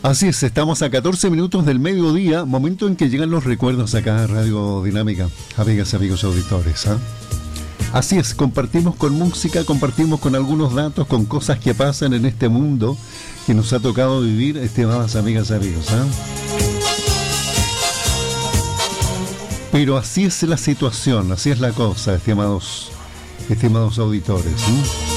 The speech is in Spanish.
Así es, estamos a 14 minutos del mediodía, momento en que llegan los recuerdos acá a Radio Dinámica, amigas, amigos auditores. Así es, compartimos con música, compartimos con algunos datos, con cosas que pasan en este mundo que nos ha tocado vivir, estimadas amigas, amigos. Pero así es la situación, así es la cosa, estimados auditores.